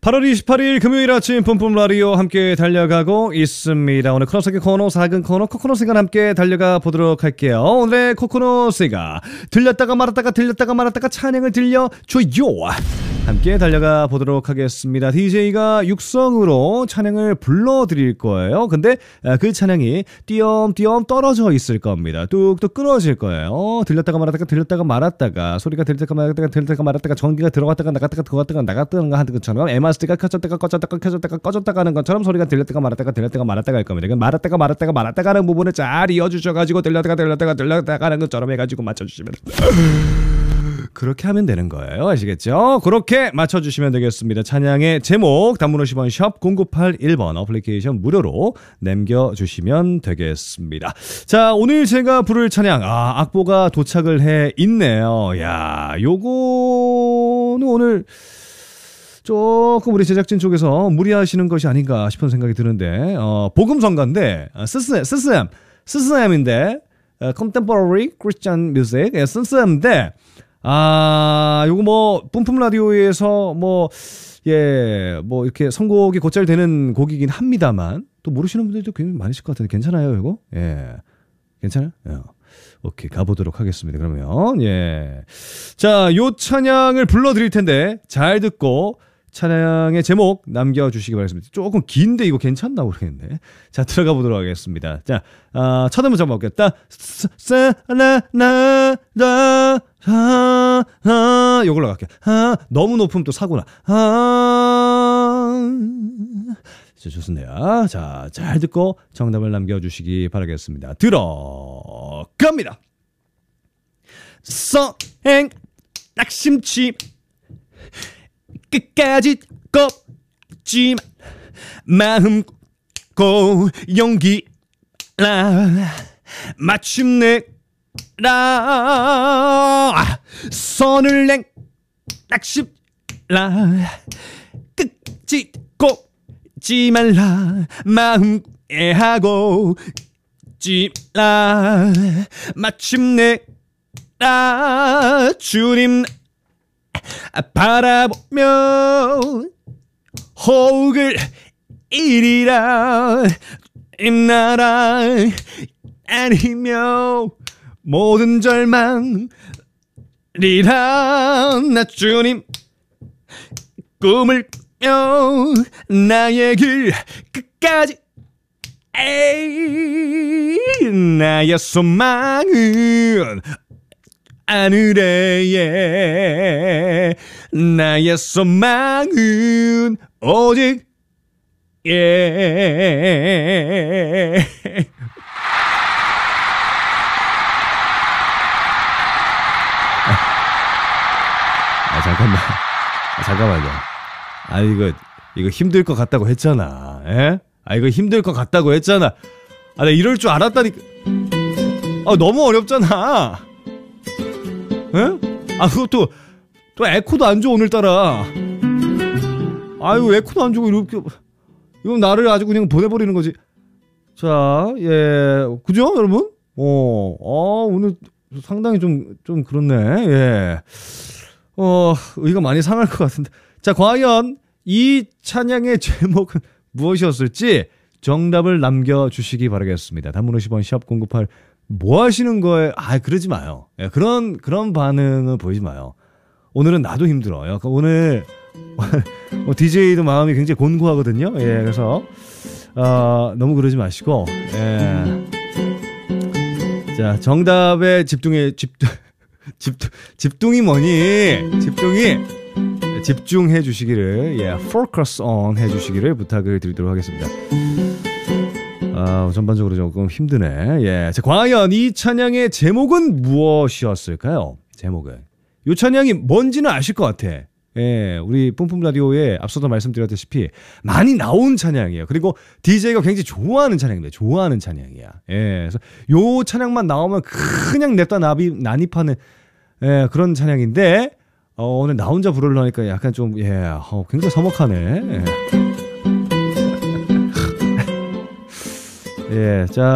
8월 28일 금요일 아침 뿜뿜 라디오 함께 달려가고 있습니다. 오늘 코너스의 코너, 작은 코너 코코넛스가 함께 달려가 보도록 할게요. 오늘의 코코넛스가 들렸다가 말았다가 찬양을 들려줘요. 함께 달려가 보도록 하겠습니다. DJ가 육성으로 찬양을 불러드릴 거예요. 근데 그 찬양이 띄엄띄엄 떨어져 있을 겁니다. 뚝뚝 끊어질 거예요. 들렸다가 말았다가 소리가 들렸다가 말았다가 전기가 들어갔다가 나갔다가 하는 것처럼 MRC가 켜졌다가 꺼졌다가 하는 것처럼 소리가 들렸다가 말았다가 할 겁니다. 말았다가 하는 부분을 잘 이어주셔가지고 들렸다가 하는 것처럼 해가지고 맞춰주시면 그렇게 하면 되는 거예요. 아시겠죠? 그렇게 맞춰주시면 되겠습니다. 찬양의 제목 단문 50원 샵 0981번 어플리케이션 무료로 남겨주시면 되겠습니다. 자, 오늘 제가 부를 찬양 악보가 도착을 해 있네요. 야, 요거는 오늘 조금 우리 제작진 쪽에서 무리하시는 것이 아닌가 싶은 생각이 드는데 복음성가인데 스스엠인데 Contemporary Christian Music 스스엠인데 요거 뭐 뿜뿜 라디오에서 뭐 이렇게 선곡이 곧잘 되는 곡이긴 합니다만 또 모르시는 분들도 굉장히 많으실 것 같은데 괜찮아요, 이거? 예. 괜찮아요? 예. 오케이, 가보도록 하겠습니다. 그러면 자, 요 찬양을 불러드릴 텐데 잘 듣고 찬양의 제목 남겨주시기 바라겠습니다. 조금 긴데 이거 괜찮나 모르겠네. 자, 들어가 보도록 하겠습니다. 자, 첫 음을 잡아 볼게요. 요걸로 갈게요. 너무 높으면 또 사고나. 좋습니다. 자, 잘 듣고 정답을 남겨주시기 바라겠습니다. 들어갑니다. 서행 낙심치 끝까지 꼽지만 마음고 용기라 마침내 선을 낙심라 끝이 꼽지 말라 마음에 하고 찌라 마침내 주님 바라보며 호흡을 이리라 나라 아니며 모든 절망 리라 나 주님 꿈을 며 나의 길 끝까지 나의 소망은 하늘에 나의 소망은 오직 잠깐만요. 이거 힘들 것 같다고 했잖아. 예? 이거 힘들 것 같다고 했잖아. 나 이럴 줄 알았다니까. 너무 어렵잖아. 예? 그것도 또 에코도 안 줘 오늘따라. 에코도 안 주고 이렇게 이건 나를 아주 그냥 보내버리는 거지. 자, 그죠 여러분? 오늘 상당히 좀 그렇네. 의가 많이 상할 것 같은데. 자, 과연 이 찬양의 제목은 무엇이었을지 정답을 남겨주시기 바라겠습니다. 단문 50원 샵 098 뭐 하시는 거예요? 그러지 마요. 그런 반응을 보이지 마요. 오늘은 나도 힘들어요. 오늘 DJ도 마음이 굉장히 곤고하거든요. 그래서 너무 그러지 마시고 자, 정답에 집중이 뭐니? 집중해 주시기를 focus on 해 주시기를 부탁을 드리도록 하겠습니다. 전반적으로 조금 힘드네. 자, 과연 이 찬양의 제목은 무엇이었을까요? 제목은. 이 찬양이 뭔지는 아실 것 같아. 우리 뿜뿜 라디오에 앞서도 말씀드렸다시피 많이 나온 찬양이에요. 그리고 DJ가 굉장히 좋아하는 찬양입니다. 좋아하는 찬양이야. 그래서 요 찬양만 나오면 그냥 냅다 난입하는 그런 찬양인데 오늘 나 혼자 부르려니까 약간 좀 굉장히 서먹하네. 자.